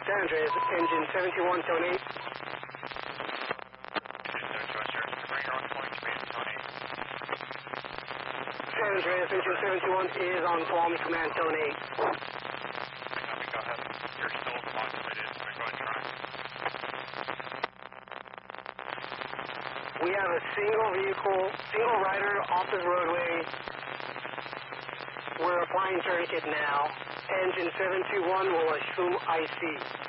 San Andreas, engine 721, tone 8. San Andreas, engine 721 is on form, command tone 8. Go ahead. You're still modulated, so go ahead and try. We have a single vehicle, single rider off the roadway. We're applying tourniquet now. Engine 721 will assume IC.